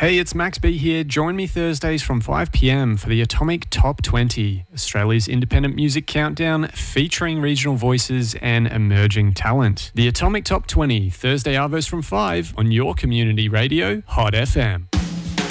Hey, it's Max B here. Join me Thursdays from 5 p.m. for the Atomic Top 20, Australia's independent music countdown featuring regional voices and emerging talent. The Atomic Top 20, Thursday Arvos from 5 on your community radio, Hot FM.